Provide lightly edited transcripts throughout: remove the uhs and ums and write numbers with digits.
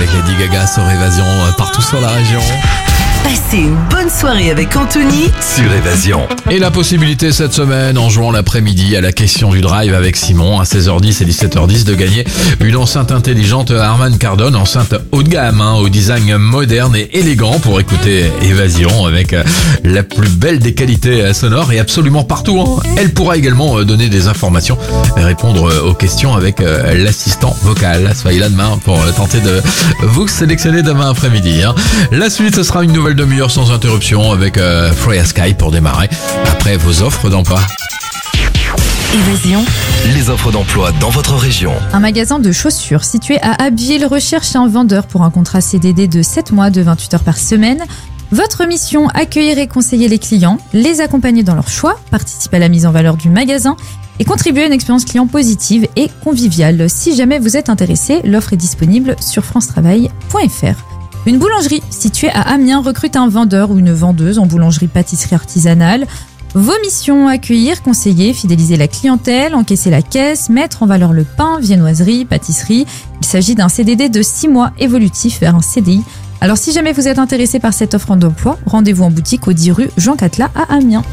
avec Lady Gaga sur Évasion, partout sur la région. Passez une bonne soirée avec Anthony Sur Évasion. Et la possibilité cette semaine, en jouant l'après-midi à la question du drive avec Simon à 16h10 et 17h10, de gagner une enceinte intelligente Harman Kardon, enceinte haut de gamme, au design moderne et élégant pour écouter Évasion avec la plus belle des qualités sonores et absolument partout. Elle pourra également donner des informations et répondre aux questions avec l'assistant vocal. Soyez là demain pour tenter de vous sélectionner demain après-midi. La suite, ce sera une nouvelle demi-heure sans interruption avec Freya Sky pour démarrer après vos offres d'emploi. Évasion. Les offres d'emploi dans votre région. Un magasin de chaussures situé à Abbeville recherche un vendeur pour un contrat CDD de 7 mois de 28 heures par semaine. Votre mission, accueillir et conseiller les clients, les accompagner dans leurs choix, participer à la mise en valeur du magasin et contribuer à une expérience client positive et conviviale. Si jamais vous êtes intéressé, l'offre est disponible sur francetravail.fr. Une boulangerie située à Amiens recrute un vendeur ou une vendeuse en boulangerie-pâtisserie artisanale. Vos missions, accueillir, conseiller, fidéliser la clientèle, encaisser la caisse, mettre en valeur le pain, viennoiserie, pâtisserie. Il s'agit d'un CDD de 6 mois évolutif vers un CDI. Alors si jamais vous êtes intéressé par cette offre d'emploi, rendez-vous en boutique au 10 rue Jean Catela à Amiens.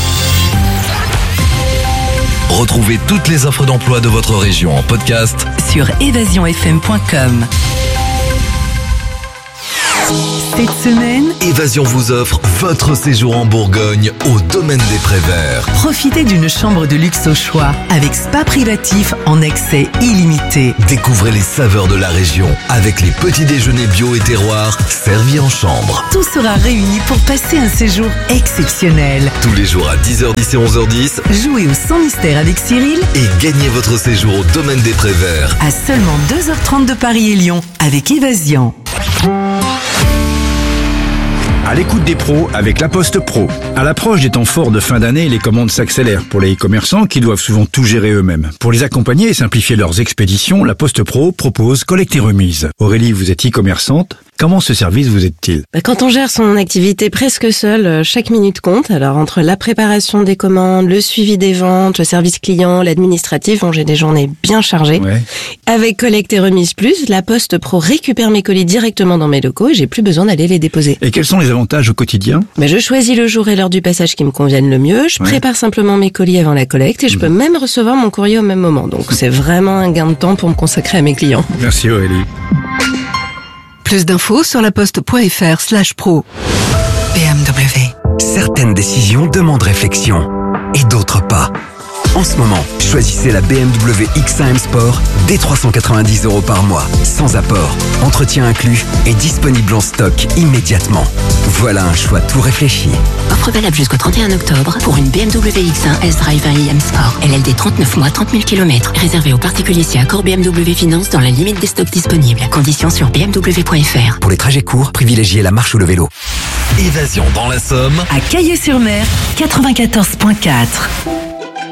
Retrouvez toutes les offres d'emploi de votre région en podcast sur évasionfm.com. Cette semaine, Évasion vous offre votre séjour en Bourgogne au domaine des Préverts. profitez d'une chambre de luxe au choix avec spa privatif en accès illimité. Découvrez les saveurs de la région avec les petits déjeuners bio et terroirs servis en chambre. Tout sera réuni pour passer un séjour exceptionnel. Tous les jours à 10h10 et 11h10 Jouez au Sans Mystère avec Cyril et gagnez votre séjour au domaine des Préverts. à seulement 2h30 de Paris et Lyon avec Évasion. À l'écoute des pros avec La Poste Pro. À l'approche des temps forts de fin d'année, les commandes s'accélèrent pour les e-commerçants qui doivent souvent tout gérer eux-mêmes. Pour les accompagner et simplifier leurs expéditions, La Poste Pro propose collecte et remise. Aurélie, vous êtes e-commerçante. Comment ce service vous aide-t-il ? Quand on gère son activité presque seul, chaque minute compte. Alors entre la préparation des commandes, le suivi des ventes, le service client, l'administratif, j'ai des journées bien chargées. Ouais. Avec Collecte et Remise Plus, La Poste Pro récupère mes colis directement dans mes locaux et j'ai plus besoin d'aller les déposer. Et quels sont les avantages au quotidien ? Je choisis le jour et l'heure du passage qui me conviennent le mieux. Je prépare simplement mes colis avant la collecte et je peux même recevoir mon courrier au même moment. Donc c'est vraiment un gain de temps pour me consacrer à mes clients. Merci Aurélie. Plus d'infos sur laposte.fr/pro. BMW. Certaines décisions demandent réflexion et d'autres pas. En ce moment, choisissez la BMW X1 M Sport dès 390 € par mois, sans apport, entretien inclus et disponible en stock immédiatement. Voilà un choix tout réfléchi. Offre valable jusqu'au 31 octobre pour une BMW X1 S-Drive 1 IM Sport. LLD 39 mois, 30 000 km. Réservé aux particuliers si accord BMW Finance dans la limite des stocks disponibles. Conditions sur bmw.fr. Pour les trajets courts, privilégiez la marche ou le vélo. Évasion dans la Somme. À Caillé-sur-Mer, 94.4.